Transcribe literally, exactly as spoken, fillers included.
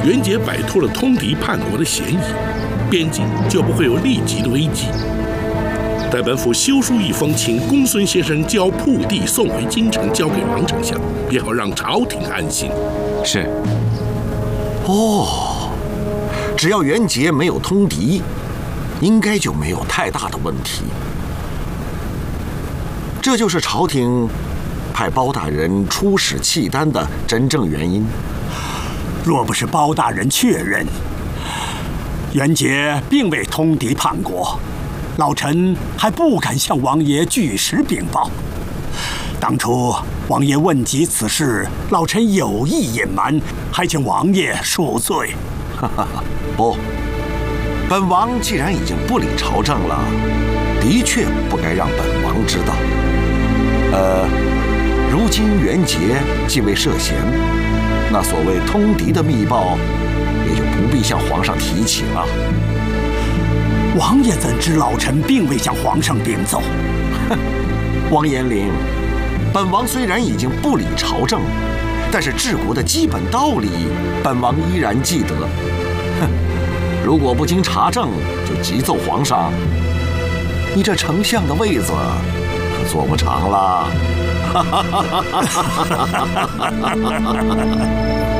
元杰摆脱了通敌叛国的嫌疑，边境就不会有立即的危机。待本府修书一封，请公孙先生将铺地送回京城，交给王丞相，便好让朝廷安心。 是。 哦，只要元杰没有通敌，应该就没有太大的问题。这就是朝廷派包大人出使契丹的真正原因。 若不是包大人确认元杰并未通敌叛国，老臣还不敢向王爷据实禀报。当初王爷问及此事，老臣有意隐瞒，还请王爷恕罪。 哈哈，不，本王既然已经不理朝政了，的确不该让本王知道。呃，如今元杰既未涉嫌，那所谓通敌的密报，也就不必向皇上提起了。 王爷怎知老臣并未向皇上禀奏？ 哼，王延龄，本王虽然已经不理朝政，但是治国的基本道理，本王依然记得。哼，如果不经查证就急奏皇上，你这丞相的位子可坐不长了。哈哈哈哈哈哈！